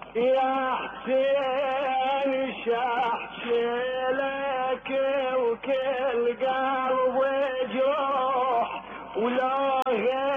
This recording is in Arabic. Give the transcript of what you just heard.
يا حسين شحشي لك وكل قلب جروح، ولو